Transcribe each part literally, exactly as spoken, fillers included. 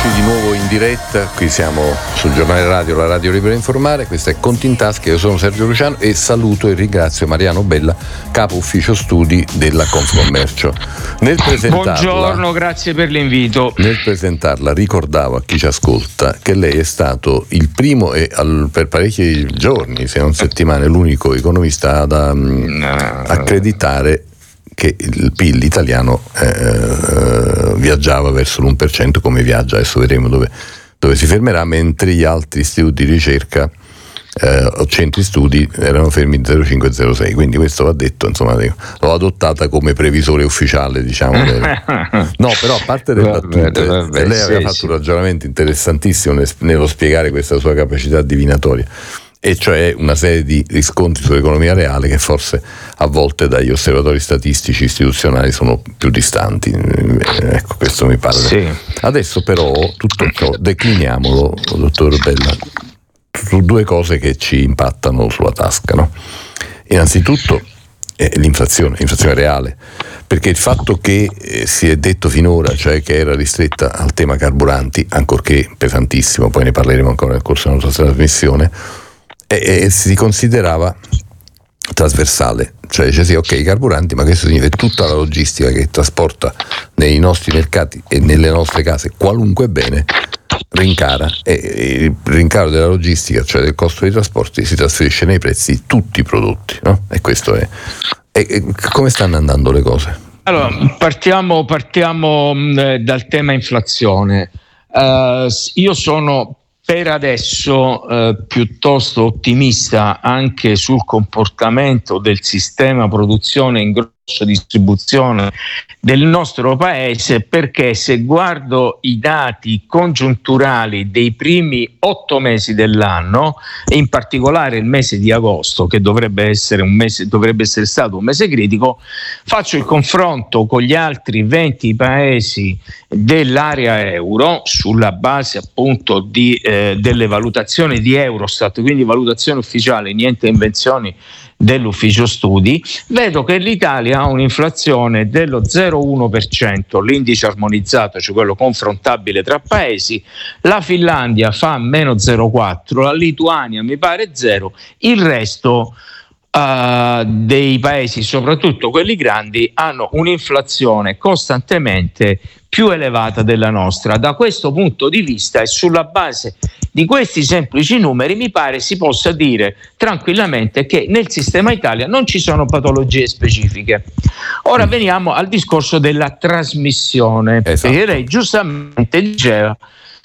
Eccoci di nuovo in diretta, qui siamo sul giornale radio, la radio libera informare, questo è Conti in Tasca, io sono Sergio Luciano e saluto e ringrazio Mariano Bella, capo ufficio studi della Confcommercio. Nel presentarla, buongiorno, grazie per l'invito. Nel presentarla ricordavo a chi ci ascolta che lei è stato il primo e al, per parecchi giorni, se non settimane, l'unico economista ad um, accreditare che il P I L italiano eh, viaggiava verso l'uno per cento come viaggia, adesso vedremo dove, dove si fermerà, mentre gli altri istituti di ricerca eh, o centri studi erano fermi zero virgola cinque zero sei, quindi questo va detto, insomma l'ho adottata come previsore ufficiale, diciamo. No, però a parte le battute, vabbè, lei aveva sì, fatto sì. un ragionamento interessantissimo nello spiegare questa sua capacità divinatoria, e cioè una serie di riscontri sull'economia reale che forse a volte dagli osservatori statistici istituzionali sono più distanti. Ecco, questo mi pare. Sì. Adesso però tutto ciò decliniamolo, dottor Bella, su due cose che ci impattano sulla tasca, no? Innanzitutto eh, l'inflazione, l'inflazione reale, perché il fatto che eh, si è detto finora, cioè che era ristretta al tema carburanti, ancorché pesantissimo, poi ne parleremo ancora nel corso della nostra trasmissione, e, e si considerava trasversale, cioè dice sì, ok, i carburanti, ma questo significa tutta la logistica che trasporta nei nostri mercati e nelle nostre case qualunque bene rincara, e, e il rincaro della logistica, cioè del costo dei trasporti, si trasferisce nei prezzi di tutti i prodotti, no? E questo è. E, e come stanno andando le cose? Allora, partiamo, partiamo mh, dal tema inflazione. Uh, io sono per adesso eh, piuttosto ottimista anche sul comportamento del sistema produzione in grossa distribuzione del nostro paese, perché se guardo i dati congiunturali dei primi otto mesi dell'anno, e in particolare il mese di agosto, che dovrebbe essere un mese, dovrebbe essere stato un mese critico, faccio il confronto con gli altri venti paesi dell'area euro sulla base appunto di eh, delle valutazioni di Eurostat, quindi valutazioni ufficiali, niente invenzioni dell'ufficio studi. Vedo che l'Italia ha un'inflazione dello zero virgola uno per cento, l'indice armonizzato, cioè quello confrontabile tra paesi, la Finlandia fa meno zero virgola quattro, la Lituania mi pare zero, il resto Uh, dei paesi, soprattutto quelli grandi, hanno un'inflazione costantemente più elevata della nostra. Da questo punto di vista e sulla base di questi semplici numeri mi pare si possa dire tranquillamente che nel sistema Italia non ci sono patologie specifiche. Ora veniamo al discorso della trasmissione, esatto. Perché lei giustamente diceva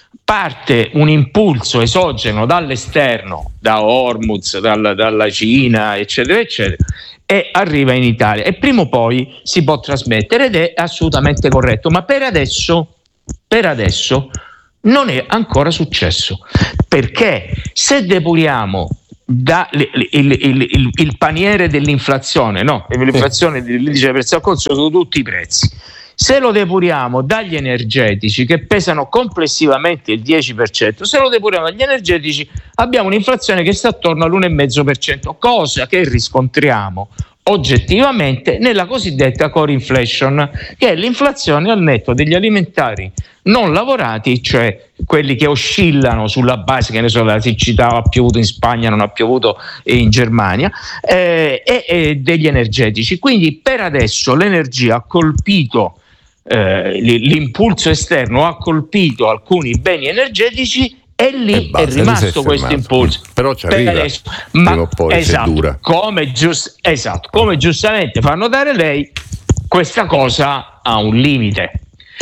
parte un impulso esogeno dall'esterno, da Hormuz, dalla, dalla Cina, eccetera, eccetera, e arriva in Italia e prima o poi si può trasmettere, ed è assolutamente corretto, ma per adesso, per adesso non è ancora successo, perché se depuriamo da, il, il, il, il paniere dell'inflazione, no? L'inflazione dell'indice del prezzo al consumo sono tutti i prezzi. Se lo depuriamo dagli energetici, che pesano complessivamente il dieci per cento, se lo depuriamo dagli energetici abbiamo un'inflazione che sta attorno all'uno virgola cinque per cento, cosa che riscontriamo oggettivamente nella cosiddetta core inflation, che è l'inflazione al netto degli alimentari non lavorati, cioè quelli che oscillano sulla base, che ne so, la siccità ha piovuto in Spagna, non ha piovuto in Germania, eh, e, e degli energetici. Quindi per adesso l'energia ha colpito, eh, l'impulso esterno ha colpito alcuni beni energetici, e lì è, è rimasto questo impulso. Però ci arriva adesso, ma poi esatto, dura. Come, giust, esatto, come giustamente fa notare lei, questa cosa ha un limite,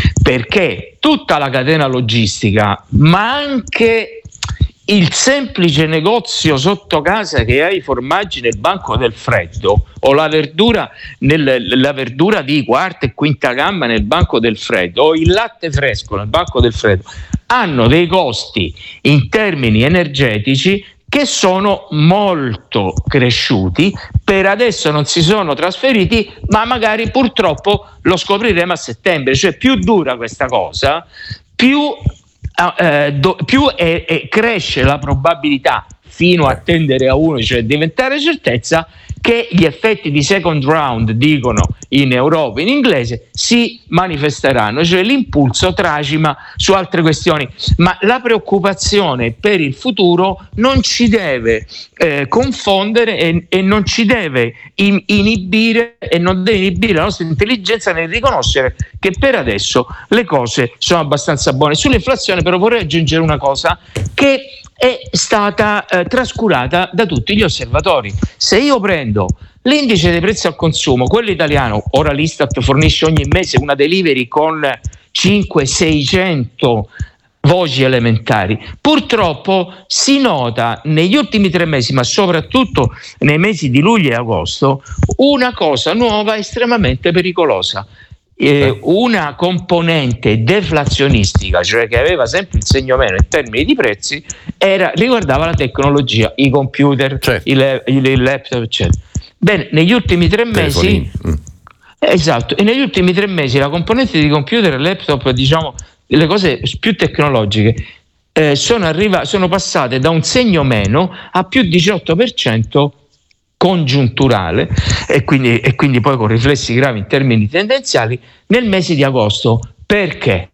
perché tutta la catena logistica, ma anche il semplice negozio sotto casa che ha i formaggi nel banco del freddo, o la verdura, nel, la verdura di quarta e quinta gamma nel banco del freddo, o il latte fresco nel banco del freddo, hanno dei costi in termini energetici che sono molto cresciuti. Per adesso non si sono trasferiti, ma magari purtroppo lo scopriremo a settembre. Cioè più dura questa cosa, più Uh, do, più è, è, cresce la probabilità, fino a tendere a uno, cioè diventare certezza, che gli effetti di second round, dicono in Europa in inglese, si manifesteranno, cioè l'impulso tracima su altre questioni, ma la preoccupazione per il futuro non ci deve eh, confondere e, e non ci deve in, inibire e non deve inibire la nostra intelligenza nel riconoscere che per adesso le cose sono abbastanza buone. Sull'inflazione però vorrei aggiungere una cosa che è stata eh, trascurata da tutti gli osservatori. Se io prendo l'indice dei prezzi al consumo, quello italiano, ora l'Istat fornisce ogni mese una delivery con cinquecento seicento voci elementari, purtroppo si nota negli ultimi tre mesi, ma soprattutto nei mesi di luglio e agosto, una cosa nuova estremamente pericolosa. Eh, una componente deflazionistica, cioè che aveva sempre il segno meno in termini di prezzi, era, riguardava la tecnologia, i computer, certo. i, i, i laptop, eccetera. Bene, negli ultimi tre mesi, mm. esatto, e negli ultimi tre mesi la componente di computer e laptop, diciamo le cose più tecnologiche, eh, sono, arriva, sono passate da un segno meno a più diciotto per cento congiunturale e quindi, e quindi poi con riflessi gravi in termini tendenziali nel mese di agosto. Perché?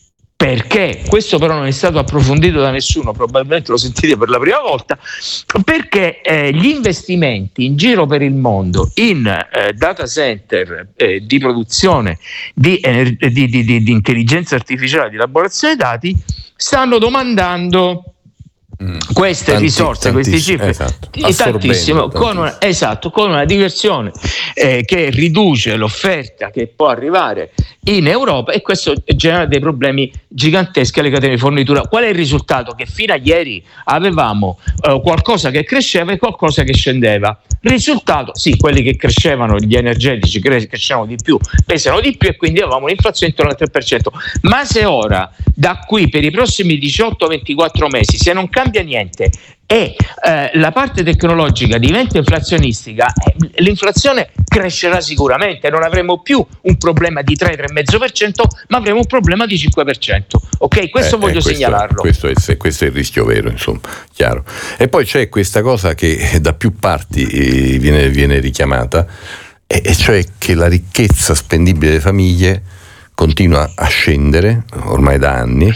Perché questo però non è stato approfondito da nessuno, probabilmente lo sentite per la prima volta, perché eh, gli investimenti in giro per il mondo in eh, data center eh, di produzione di, eh, di, di, di, di intelligenza artificiale, di elaborazione dei dati, stanno domandando Mm. queste Tanti, risorse, queste cifre, esatto. tantissimo, con una, esatto, con una diversione eh, che riduce l'offerta che può arrivare in Europa, e questo genera dei problemi giganteschi alle catene di fornitura. Qual è il risultato? Che fino a ieri avevamo eh, qualcosa che cresceva e qualcosa che scendeva. Risultato, sì, quelli che crescevano, gli energetici crescevano di più, pesano di più, e quindi avevamo un'inflazione intorno al tre per cento. Ma se ora, da qui per i prossimi diciotto ventiquattro mesi, se non cambia niente e eh, la parte tecnologica diventa inflazionistica, eh, l'inflazione crescerà sicuramente, non avremo più un problema di tre tre virgola cinque per cento, ma avremo un problema di cinque per cento. Ok, questo eh, voglio eh, questo, segnalarlo. Questo è, questo è il rischio vero, insomma, chiaro. E poi c'è questa cosa che da più parti eh, viene, viene richiamata, e, e cioè che la ricchezza spendibile delle famiglie continua a scendere ormai da anni,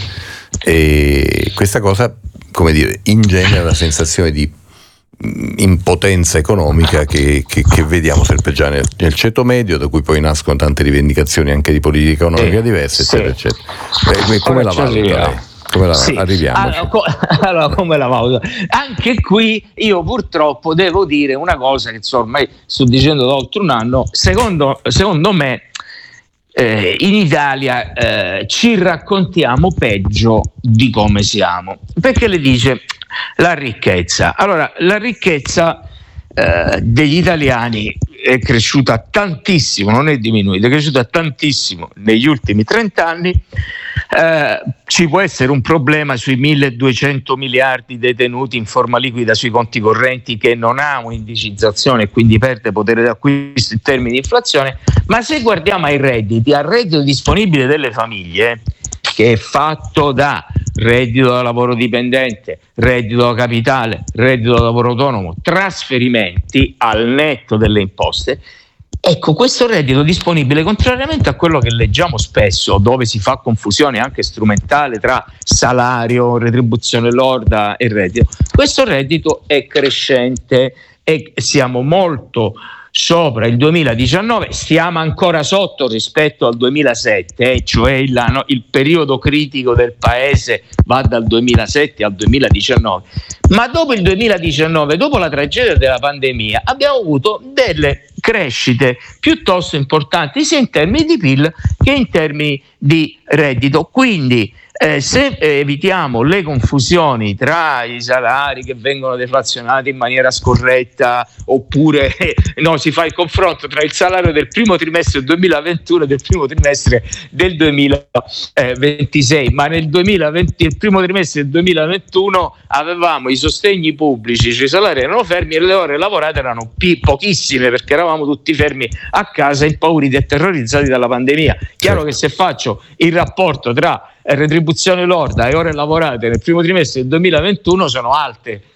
e questa cosa, come dire, ingenera la sensazione di impotenza economica che, che, che vediamo serpeggiare nel, nel ceto medio, da cui poi nascono tante rivendicazioni anche di politica economica eh, diverse, sì. eccetera, eccetera. Eh, come la valuta lei? Come la sì. arriviamo? Allora, co- allora, come la valuta? Anche qui io purtroppo devo dire una cosa che so, ormai sto dicendo da oltre un anno. Secondo, secondo me Eh, in Italia eh, ci raccontiamo peggio di come siamo. Perché le dice la ricchezza? Allora, la ricchezza eh, degli italiani è cresciuta tantissimo, non è diminuita, è cresciuta tantissimo negli ultimi trent'anni. Eh, ci può essere un problema sui milleduecento miliardi detenuti in forma liquida sui conti correnti, che non ha un'indicizzazione e quindi perde potere d'acquisto in termini di inflazione, ma se guardiamo ai redditi, al reddito disponibile delle famiglie, che è fatto da reddito da lavoro dipendente, reddito da capitale, reddito da lavoro autonomo, trasferimenti al netto delle imposte, ecco, questo reddito disponibile, contrariamente a quello che leggiamo spesso, dove si fa confusione anche strumentale tra salario, retribuzione lorda e reddito, questo reddito è crescente e siamo molto sopra il duemiladiciannove, stiamo ancora sotto rispetto al duemilasette, eh, cioè il, no, il periodo critico del paese va dal duemilasette al duemiladiciannove, ma dopo il duemiladiciannove, dopo la tragedia della pandemia, abbiamo avuto delle crescite piuttosto importanti sia in termini di P I L che in termini di reddito. Quindi eh, se eh, evitiamo le confusioni tra i salari che vengono deflazionati in maniera scorretta, oppure eh, no, si fa il confronto tra il salario del primo trimestre del duemilaventuno e del primo trimestre del duemilaventisei, ma nel duemilaventi, il primo trimestre del duemilaventuno avevamo i sostegni pubblici, cioè i salari erano fermi e le ore lavorate erano p- pochissime, perché eravamo tutti fermi a casa, impauriti e terrorizzati dalla pandemia. Chiaro certo. che se faccio il rapporto tra retribuzione lorda e ore lavorate nel primo trimestre del duemilaventuno sono alte,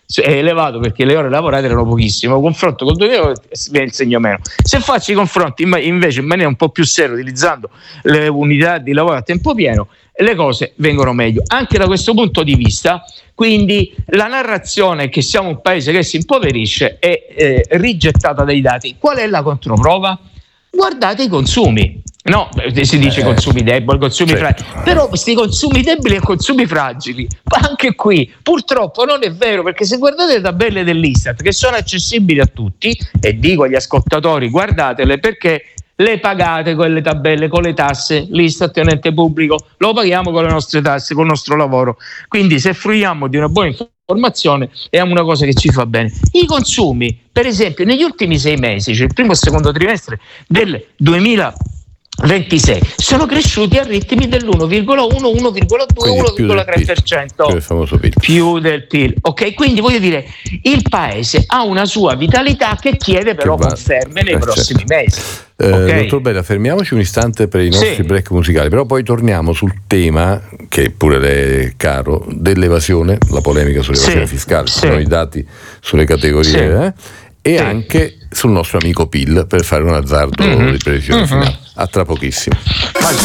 è elevato perché le ore lavorate erano pochissime, lo confronto col duemilaventi viene il segno meno. Se faccio i confronti invece in maniera un po' più seria, utilizzando le unità di lavoro a tempo pieno, le cose vengono meglio anche da questo punto di vista. Quindi la narrazione che siamo un paese che si impoverisce è eh, rigettata dai dati. Qual è la controprova? Guardate i consumi. No, si dice eh, consumi deboli, consumi certo. fragili, però questi consumi deboli e consumi fragili, anche qui purtroppo non è vero, perché se guardate le tabelle dell'Istat che sono accessibili a tutti, e dico agli ascoltatori guardatele perché le pagate quelle tabelle con le tasse, l'Istat è un ente pubblico, lo paghiamo con le nostre tasse, con il nostro lavoro, quindi se fruiamo di una buona informazione è una cosa che ci fa bene. I consumi, per esempio, negli ultimi sei mesi, cioè il primo e secondo trimestre del duemilaventisei, sono cresciuti a ritmi dell'uno virgola uno, uno virgola due, uno virgola tre per cento più del famoso P I L. Più del P I L. Ok, quindi voglio dire, il paese ha una sua vitalità che chiede però che conferme nei eh, prossimi certo. mesi. Eh, okay. Dottor Bella, fermiamoci un istante per i nostri sì. break musicali, però poi torniamo sul tema che pure le è caro dell'evasione, la polemica sull'evasione sì. fiscale, sì. sono i dati sulle categorie sì. eh, e sì. anche sul nostro amico P I L per fare un azzardo mm-hmm. di previsione mm-hmm. finale. A tra pochissimo.